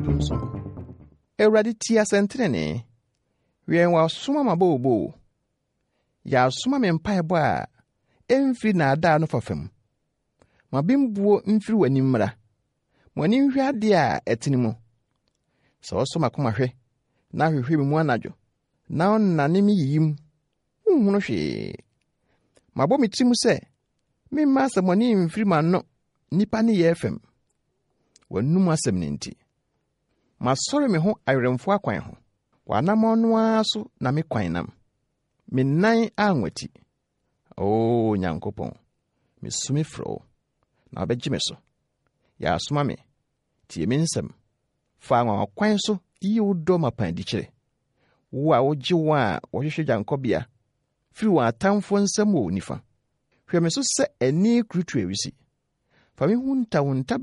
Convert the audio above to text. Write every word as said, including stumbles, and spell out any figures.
kɔpem so. Ewurade tie asɛntenene. Wien wa soma mabobo. Ya soma me mpaebɔ a emfiri na ada no fafam. Mabimbuo mfiri w'ani mmra. Mwani nhwe ade a etini mu. Sɛ ɔso makoma hwɛ na hwehwɛ me mu anadwo. Na onnane me yiyim. Nhunu hwee. Mabɔ me tirim sɛ me ma asɛmɔne mfiri ma no nipa ne yɛ fam. Wannum asɛm ne nti. Masɔre me ho awerɛmfo akwan ho. Wanama no aso na me kwan nam. Me nan anwati. O Nyankopɔn, me sumi frɛ na obɛgye me so. Ya asoma me, tie me nsɛm. Fa nwa kwan so yi wo dɔ mapan di kyerɛ. Wo a wogye wo a wɔhwehwɛ Yankobia. Firi wɔn atamfo nsɛm wɔ nifa. Hwɛ me so sɛ ani kurutu ewisi. Fa me hu nta wo nta